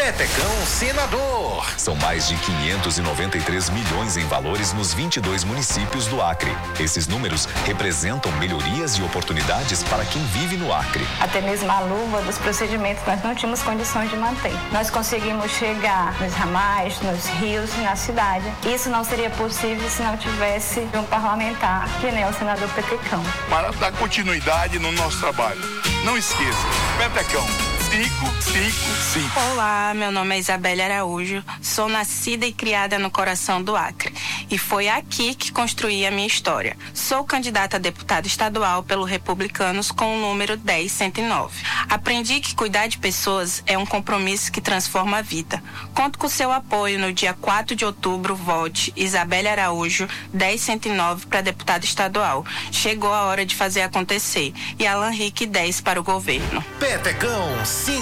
Petecão Senador. São mais de 593 milhões em valores nos 22 municípios do Acre. Esses números representam melhorias e oportunidades para quem vive no Acre. Até mesmo a luva dos procedimentos nós não tínhamos condições de manter. Nós conseguimos chegar nos ramais, nos rios, na cidade. Isso não seria possível se não tivesse um parlamentar, que nem o senador Petecão. Para dar continuidade no nosso trabalho. Não esqueça, Petecão 555. Olá, meu nome é Isabelle Araújo, sou nascida e criada no coração do Acre e foi aqui que construí a minha história. Sou candidata a deputada estadual pelo Republicanos com o número 10109. Aprendi que cuidar de pessoas é um compromisso que transforma a vida. Conto com seu apoio no dia 4 de outubro, vote Isabelle Araújo 10109 para deputada estadual. Chegou a hora de fazer acontecer. E Alan Rick 10 para o governo. Petecão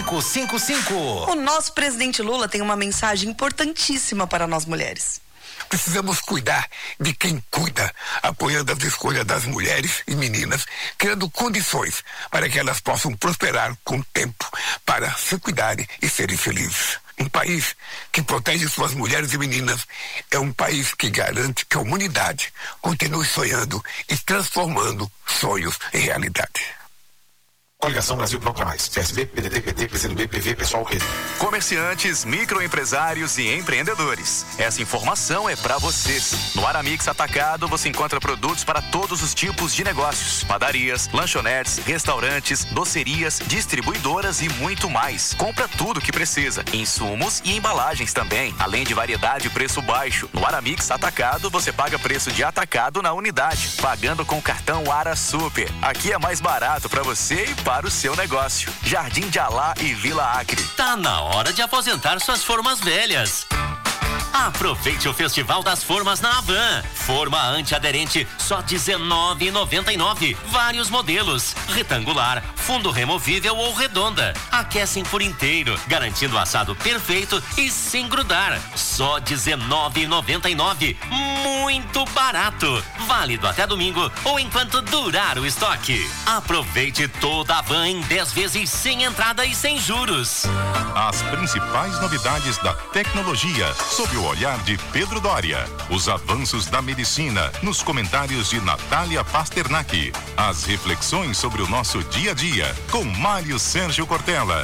555. O nosso presidente Lula tem uma mensagem importantíssima para nós mulheres. Precisamos cuidar de quem cuida, apoiando as escolhas das mulheres e meninas, criando condições para que elas possam prosperar com o tempo, para se cuidarem e serem felizes. Um país que protege suas mulheres e meninas é um país que garante que a humanidade continue sonhando e transformando sonhos em realidade. Coligação Brasil Procura Mais. PSB, PDT, PT, PCdoB, PV, Pessoal, Rede. Comerciantes, microempresários e empreendedores. Essa informação é para vocês. No Aramix Atacado você encontra produtos para todos os tipos de negócios. Padarias, lanchonetes, restaurantes, docerias, distribuidoras e muito mais. Compra tudo que precisa. Insumos e embalagens também. Além de variedade e preço baixo. No Aramix Atacado você paga preço de atacado na unidade. Pagando com o cartão Ara Super. Aqui é mais barato para você e para o seu negócio. Jardim de Alá e Vila Acre. Tá na hora de aposentar suas formas velhas. Aproveite o Festival das Formas na Havan. Forma antiaderente só R$19,99. Vários modelos: retangular, fundo removível ou redonda. Aquecem por inteiro, garantindo o assado perfeito e sem grudar. Só R$19,99. Muito barato. Válido até domingo ou enquanto durar o estoque. Aproveite toda a Havan em 10 vezes sem entrada e sem juros. As principais novidades da tecnologia sob o olhar de Pedro Doria. Os avanços da medicina nos comentários de Natália Pasternak. As reflexões sobre o nosso dia a dia com Mário Sérgio Cortella.